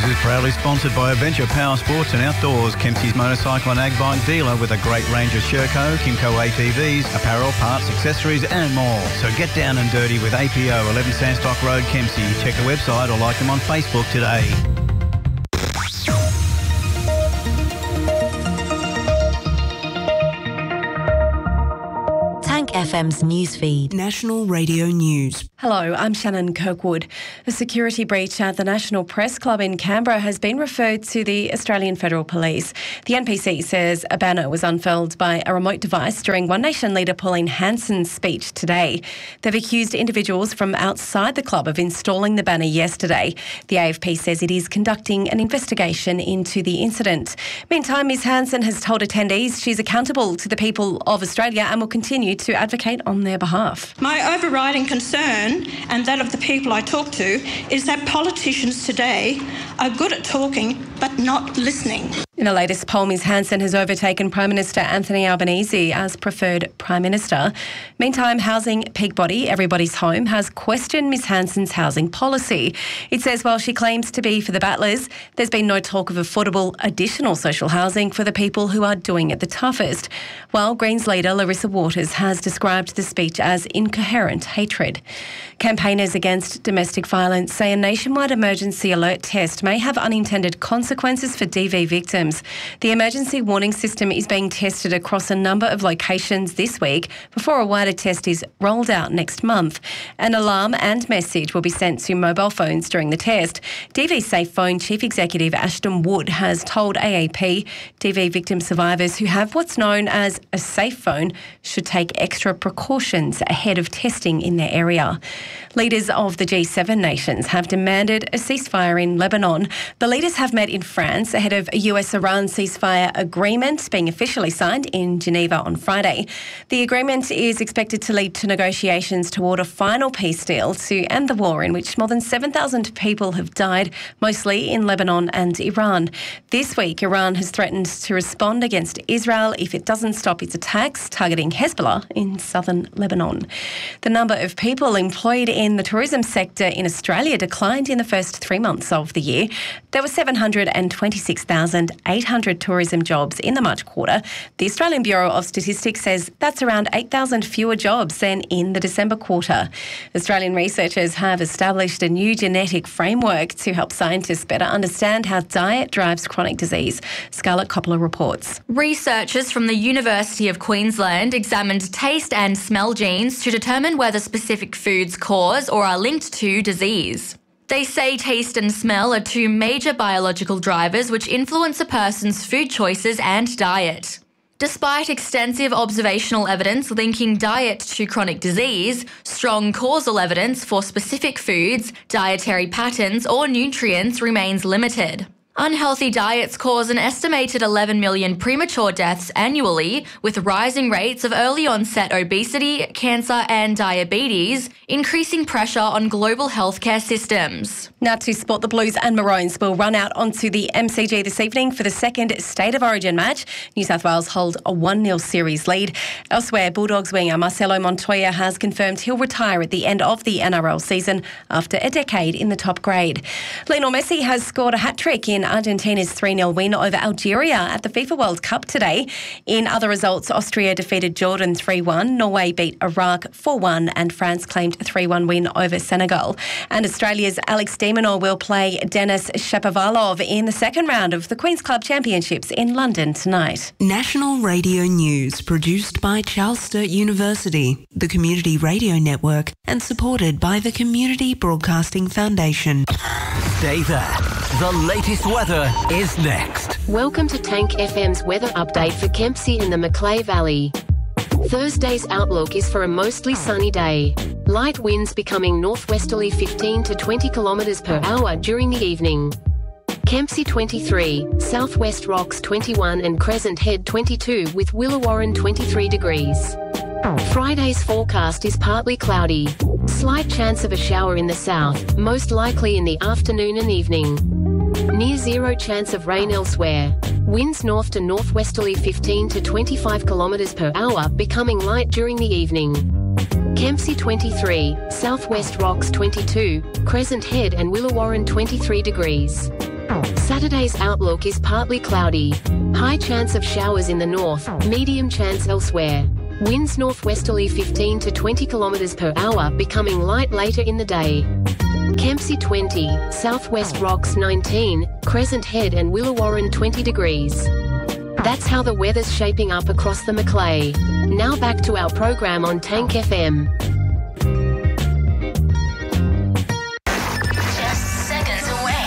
is proudly sponsored by Adventure Power Sports and Outdoors, Kempsey's motorcycle and ag bike dealer with a great range of Sherco, Kimco ATVs, apparel, parts, accessories and more. So get down and dirty with APO, 11 Sandstock Road, Kempsey. Check the website or like them on Facebook today. FM's newsfeed. National Radio News. Hello, I'm Shannon Kirkwood. A security breach at the National Press Club in Canberra has been referred to the Australian Federal Police. The NPC says a banner was unfurled by a remote device during One Nation leader Pauline Hanson's speech today. They've accused individuals from outside the club of installing the banner yesterday. The AFP says it is conducting an investigation into the incident. Meantime, Ms Hanson has told attendees she's accountable to the people of Australia and will continue to advocate on their behalf. My overriding concern, and that of the people I talk to, is that politicians today are good at talking but not listening. In the latest poll, Ms Hanson has overtaken Prime Minister Anthony Albanese as preferred Prime Minister. Meantime, Housing Peak Body, Everybody's Home, has questioned Ms Hanson's housing policy. It says while she claims to be for the battlers, there's been no talk of affordable additional social housing for the people who are doing it the toughest. While Greens leader Larissa Waters has described the speech as incoherent hatred. Campaigners against domestic violence say a nationwide emergency alert test may have unintended consequences for DV victims. The emergency warning system is being tested across a number of locations this week before a wider test is rolled out next month. An alarm and message will be sent to mobile phones during the test. DV Safe Phone Chief Executive Ashton Wood has told AAP DV victim survivors who have what's known as a safe phone should take extra precautions ahead of testing in their area. Leaders of the G7 nations have demanded a ceasefire in Lebanon. The leaders have met in France ahead of a US-Iran ceasefire agreement being officially signed in Geneva on Friday. The agreement is expected to lead to negotiations toward a final peace deal to end the war in which more than 7,000 people have died, mostly in Lebanon and Iran. This week, Iran has threatened to respond against Israel if it doesn't stop its attacks targeting Hezbollah in southern Lebanon. The number of people employed in the tourism sector in Australia declined in the first 3 months of the year. There were 726,800 tourism jobs in the March quarter. The Australian Bureau of Statistics says that's around 8,000 fewer jobs than in the December quarter. Australian researchers have established a new genetic framework to help scientists better understand how diet drives chronic disease. Scarlett Coppola reports. Researchers from the University of Queensland examined taste and smell genes to determine whether specific foods cause or are linked to disease. They say taste and smell are two major biological drivers which influence a person's food choices and diet. Despite extensive observational evidence linking diet to chronic disease, strong causal evidence for specific foods, dietary patterns or nutrients remains limited. Unhealthy diets cause an estimated 11 million premature deaths annually, with rising rates of early onset obesity, cancer and diabetes, increasing pressure on global healthcare systems. Now to sport, the Blues and Maroons will run out onto the MCG this evening for the second State of Origin match. New South Wales hold a 1-0 series lead. Elsewhere, Bulldogs winger Marcelo Montoya has confirmed he'll retire at the end of the NRL season after a decade in the top grade. Lionel Messi has scored a hat-trick in Argentina's 3-0 win over Algeria at the FIFA World Cup today. In other results, Austria defeated Jordan 3-1, Norway beat Iraq 4-1 and France claimed a 3-1 win over Senegal. And Australia's Alex de Minaur will play Denis Shapovalov in the second round of the Queen's Club Championships in London tonight. National Radio News produced by Charles Sturt University, the Community Radio Network, and supported by the Community Broadcasting Foundation. Stay there. The latest weather is next. Welcome to Tank FM's weather update for Kempsey in the Macleay Valley. Thursday's outlook is for a mostly sunny day. Light winds becoming northwesterly 15 to 20 kilometres per hour during the evening. Kempsey 23, Southwest Rocks 21 and Crescent Head 22 with Willawarren 23 degrees. Friday's forecast is partly cloudy. Slight chance of a shower in the south, most likely in the afternoon and evening. Near zero chance of rain elsewhere. Winds north to northwesterly 15 to 25 kilometres per hour, becoming light during the evening. Kempsey 23, Southwest Rocks 22, Crescent Head and Willawarren 23 degrees. Saturday's outlook is partly cloudy. High chance of showers in the north, medium chance elsewhere. Winds northwesterly 15 to 20 kilometres per hour, becoming light later in the day. Kempsey 20, Southwest Rocks 19, Crescent Head and Willawarren 20 degrees. That's how the weather's shaping up across the Macleay. Now back to our program on Tank FM. Just seconds away.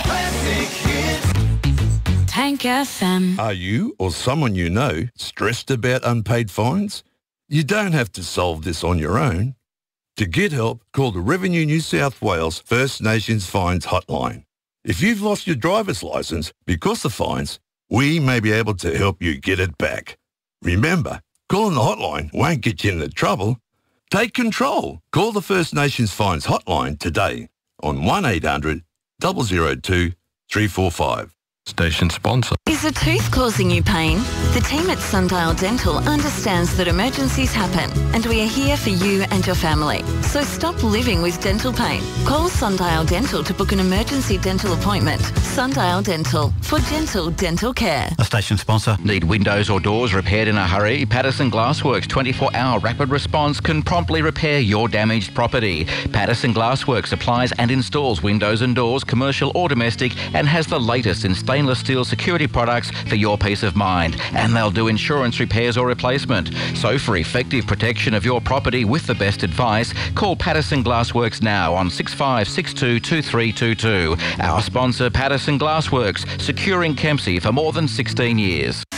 Tank FM. Are you or someone you know stressed about unpaid fines? You don't have to solve this on your own. To get help, call the Revenue New South Wales First Nations Fines Hotline. If you've lost your driver's licence because of fines, we may be able to help you get it back. Remember, calling the hotline won't get you into trouble. Take control. Call the First Nations Fines Hotline today on 1800 002 345. Station sponsor. Is a tooth causing you pain? The team at Sundial Dental understands that emergencies happen and we are here for you and your family. So stop living with dental pain. Call Sundial Dental to book an emergency dental appointment. Sundial Dental, for gentle dental care. A station sponsor. Need windows or doors repaired in a hurry? Patterson Glassworks 24-hour rapid response can promptly repair your damaged property. Patterson Glassworks supplies and installs windows and doors, commercial or domestic, and has the latest in stainless steel security products for your peace of mind. And they'll do insurance repairs or replacement. So for effective protection of your property with the best advice, call Patterson Glassworks now on 6562 2322. Our sponsor, Patterson Glassworks, securing Kempsey for more than 16 years.